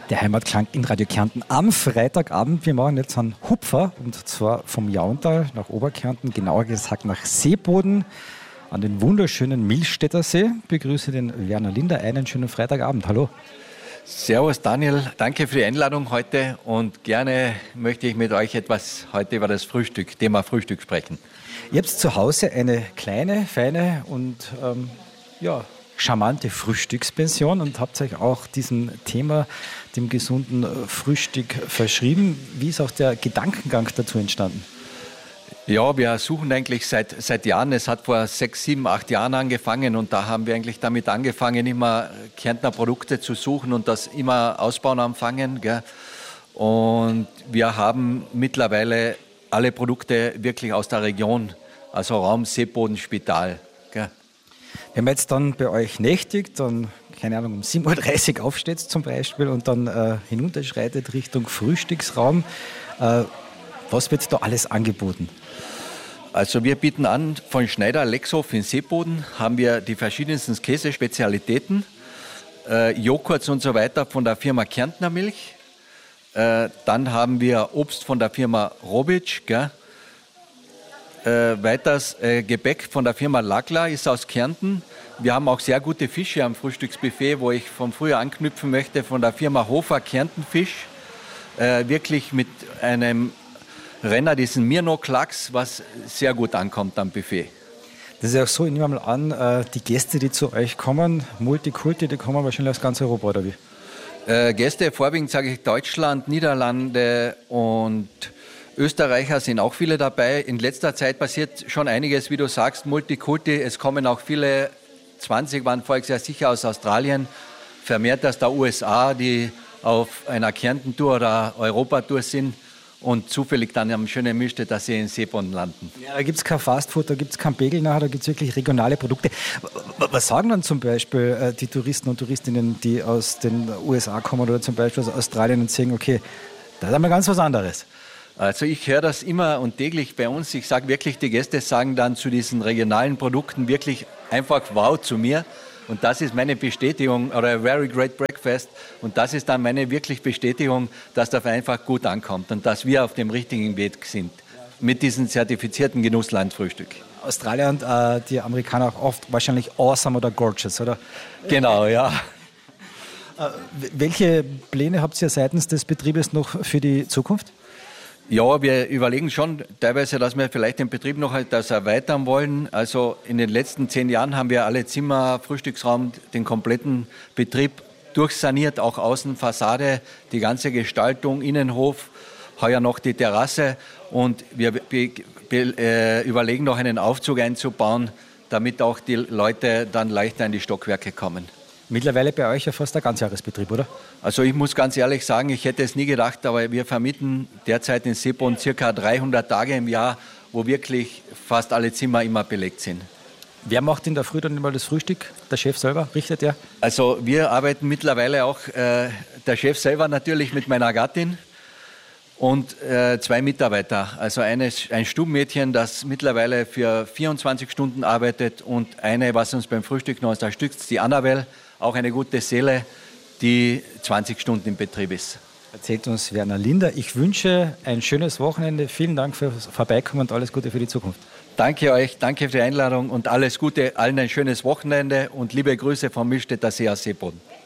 Der Heimatklang in Radio Kärnten am Freitagabend. Wir machen jetzt einen Hupfer, und zwar vom Jauntal nach Oberkärnten, genauer gesagt nach Seeboden an den wunderschönen Millstätter See. Ich begrüße den Werner Linder. Einen schönen Freitagabend. Hallo. Servus Daniel, danke für die Einladung heute und gerne möchte ich mit euch etwas heute über das Thema Frühstück sprechen. Ihr habt zu Hause eine kleine, feine und charmante Frühstückspension und habt euch auch diesem Thema, dem gesunden Frühstück, verschrieben. Wie ist auch der Gedankengang dazu entstanden? Ja, wir suchen eigentlich seit Jahren. Es hat vor 6, 7, 8 Jahren angefangen und da haben wir eigentlich damit angefangen, immer Kärntner Produkte zu suchen und das immer ausbauen anfangen. Gell? Und wir haben mittlerweile alle Produkte wirklich aus der Region, also Raum Seeboden, Spital. Gell? Wenn man jetzt dann bei euch nächtigt, dann, keine Ahnung, um 7.30 Uhr aufsteht zum Beispiel und dann hinunterschreitet Richtung Frühstücksraum, was wird da alles angeboten? Also wir bieten an, von Schneider Lexhof in Seeboden haben wir die verschiedensten Käsespezialitäten, Joghurts und so weiter von der Firma Kärntner Milch. Dann haben wir Obst von der Firma Robic, gell? Weiters Gebäck von der Firma Lagler ist aus Kärnten. Wir haben auch sehr gute Fische am Frühstücksbuffet, wo ich von früher anknüpfen möchte, von der Firma Hofer Kärntenfisch. Wirklich mit einem Renner, diesen Mirno-Klacks, was sehr gut ankommt am Buffet. Das ist ja auch so, ich nehme mal an, die Gäste, die zu euch kommen, Multikulti, die kommen wahrscheinlich aus ganz Europa, oder wie? Gäste, vorwiegend sage ich Deutschland, Niederlande und Österreicher sind auch viele dabei. In letzter Zeit passiert schon einiges, wie du sagst, Multikulti. Es kommen auch viele, 20 waren voriges Jahr sicher aus Australien, vermehrt aus der USA, die auf einer Kärnten-Tour oder Europatour sind und zufällig dann am schönen Millstätter See in Seeboden landen. Ja, da gibt es kein Fastfood, da gibt es kein Pegel nachher, da gibt es wirklich regionale Produkte. Was sagen dann zum Beispiel die Touristen und Touristinnen, die aus den USA kommen oder zum Beispiel aus Australien und sagen, okay, das ist einmal ganz was anderes? Also ich höre das immer und täglich bei uns. Ich sage wirklich, die Gäste sagen dann zu diesen regionalen Produkten wirklich einfach wow zu mir. Und das ist meine Bestätigung, oder a very great breakfast. Und das ist dann meine wirklich Bestätigung, dass das einfach gut ankommt und dass wir auf dem richtigen Weg sind mit diesem zertifizierten Genusslandfrühstück. Australier und die Amerikaner auch oft wahrscheinlich awesome oder gorgeous, oder? Genau, ja. Welche Pläne habt ihr seitens des Betriebes noch für die Zukunft? Ja, wir überlegen schon teilweise, dass wir vielleicht den Betrieb noch etwas erweitern wollen. Also in den letzten 10 Jahren haben wir alle Zimmer, Frühstücksraum, den kompletten Betrieb durchsaniert, auch Außenfassade, die ganze Gestaltung, Innenhof, heuer noch die Terrasse. Und wir überlegen noch einen Aufzug einzubauen, damit auch die Leute dann leichter in die Stockwerke kommen. Mittlerweile bei euch ja fast ein Ganzjahresbetrieb, oder? Also ich muss ganz ehrlich sagen, ich hätte es nie gedacht, aber wir vermieten derzeit in Seeboden ca. 300 Tage im Jahr, wo wirklich fast alle Zimmer immer belegt sind. Wer macht in der Früh dann immer das Frühstück? Der Chef selber? Richtet er? Also wir arbeiten mittlerweile auch, der Chef selber natürlich mit meiner Gattin und 2 Mitarbeiter. Also ein Stubenmädchen, das mittlerweile für 24 Stunden arbeitet und eine, was uns beim Frühstück noch unterstützt, die Annabelle, auch eine gute Seele, die 20 Stunden im Betrieb ist. Erzählt uns Werner Linder. Ich wünsche ein schönes Wochenende. Vielen Dank fürs Vorbeikommen und alles Gute für die Zukunft. Danke euch, danke für die Einladung und alles Gute, allen ein schönes Wochenende und liebe Grüße vom Millstätter See aus Seeboden.